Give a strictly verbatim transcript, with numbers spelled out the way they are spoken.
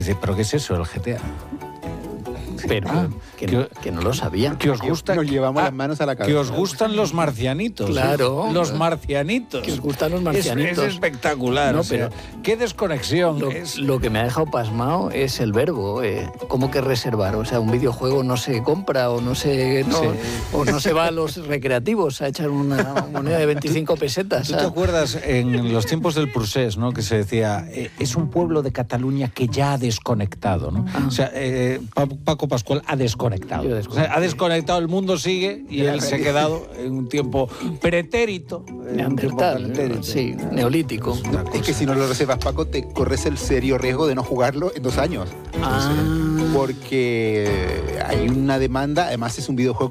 Dice, ¿pero qué es eso, el G T A? Pero Ah, que, que- que no lo sabía. Que os gustan, Nos llevamos ah, las manos a la que cabeza. os gustan los marcianitos. Claro. ¿eh? Los marcianitos. Que os gustan los Es- marcianitos. Es, espectacular. No, o sea, pero- qué desconexión. Lo, es... lo que me ha dejado pasmado es el verbo, eh, ¿cómo que reservar? O sea, un videojuego no se compra o no se no, Sí. o no se va a los recreativos a echar una moneda de veinticinco pesetas. ¿Tú te ah. acuerdas en los tiempos del Prusés, ¿no? Que se decía, eh, es un pueblo de Cataluña que ya ha desconectado, ¿no? Ah. O sea, eh, Pa- Paco Pascual ha desconectado. Yo he O sea, ha desconectado, el mundo sigue y él se ha quedado en un tiempo pretérito. en un tiempo Neandertal, pretérito. sí, neolítico. Una Es cosa. que si no lo reservas, Paco, te corres el serio riesgo de no jugarlo en dos años. Ah. Porque hay una demanda, además es un videojuego